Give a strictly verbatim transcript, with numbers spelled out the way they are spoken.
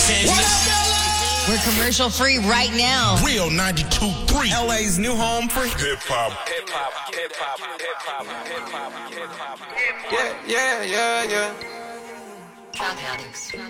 What up, L A? We're commercial free right now. Real ninety-two point three. L A's new home for hip hop. Hip hop, hip hop, hip hop, hip hop, hip hop. Yeah, yeah, yeah, yeah. Drug addicts.